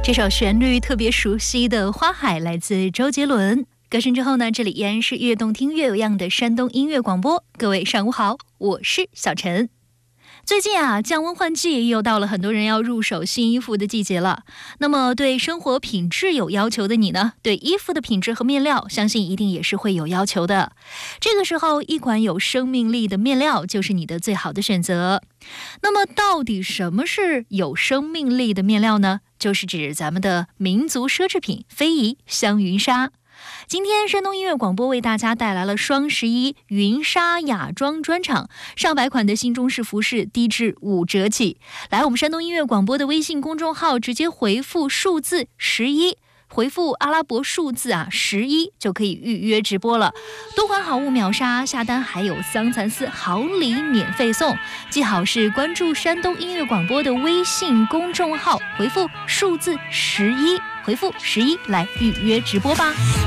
这首旋律特别熟悉的《花海》来自周杰伦。歌声之后呢，这里依然是越动听越有样的山东音乐广播。各位上午好，我是小陈。最近降温换季，又到了很多人要入手新衣服的季节了。那么对生活品质有要求的你呢，对衣服的品质和面料相信一定也是会有要求的。这个时候，一款有生命力的面料就是你的最好的选择。那么到底什么是有生命力的面料呢？就是指咱们的民族奢侈品非遗香云纱。今天山东音乐广播为大家带来了双11云纱雅装专场，上百款的新中式服饰低至5折起。来我们山东音乐广播的微信公众号直接回复数字11，回复阿拉伯数字11就可以预约直播了。多款好物秒杀，下单还有桑蚕丝好礼免费送。记好是关注山东音乐广播的微信公众号，回复数字11，回复11来预约直播吧。